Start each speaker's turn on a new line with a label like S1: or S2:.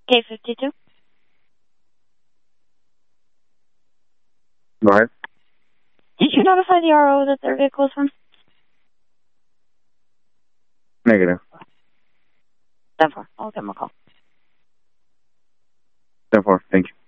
S1: K52.
S2: Go ahead.
S1: Did you notify the RO that their vehicle is from?
S2: Negative.
S1: 10-4. I'll give them a call.
S2: 10-4. Thank you.